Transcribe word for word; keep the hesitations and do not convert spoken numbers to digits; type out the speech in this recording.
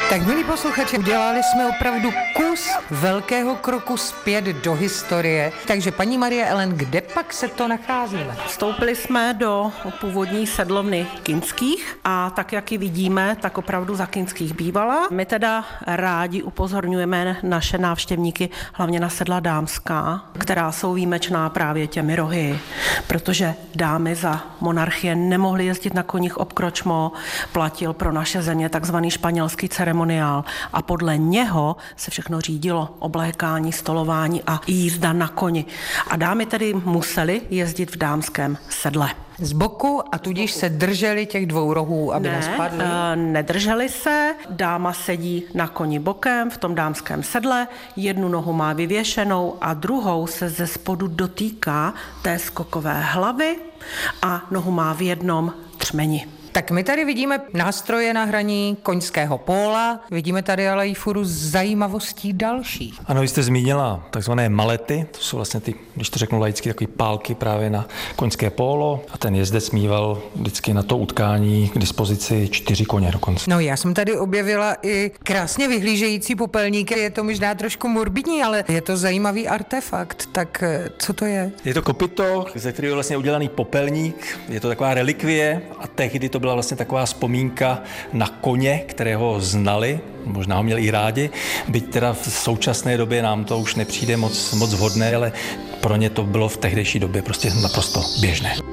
Tak milí posluchači, udělali jsme opravdu kus velkého kroku zpět do historie. Takže paní Marie Ellen, kde pak se to nacházíme? Vstoupili jsme do původní sedlovny Kinských a tak, jak ji vidíme, tak opravdu za Kinských bývala. My teda rádi upozorňujeme naše návštěvníky hlavně na sedla dámská, která jsou výjimečná právě těmi rohy, protože dámy za monarchie nemohly jezdit na koních obkročmo, platil pro naše země takzvaný španělský ceremoniál a podle něho se všechno řídilo, oblékání, stolování a jízda na koni. A dámy tedy musely jezdit v dámském sedle. Z boku a tudíž se drželi těch dvou rohů, aby ne, nespadly? Ne, nedrželi se. Dáma sedí na koni bokem v tom dámském sedle, jednu nohu má vyvěšenou a druhou se ze spodu dotýká té skokové hlavy a nohu má v jednom třmeni. Tak my tady vidíme nástroje na hraní koňského póla, vidíme tady ale i furu zajímavostí dalších. Ano, vy jste zmínila takzvané malety, to jsou vlastně ty, když to řeknu laicky, takové pálky právě na koňské pólo a ten jezdec mýval vždycky na to utkání k dispozici čtyři koně dokonce. No já jsem tady objevila i krásně vyhlížející popelníky, je to možná trošku morbidní, ale je to zajímavý artefakt, tak co to je? Je to kopyto, ze kterého je vlastně udělaný popelník, je to taková relikvie a tehdy to byla vlastně taková vzpomínka na koně, kterého znali, možná ho měli i rádi, byť teda v současné době nám to už nepřijde moc, moc vhodné, ale pro ně to bylo v tehdejší době prostě naprosto běžné.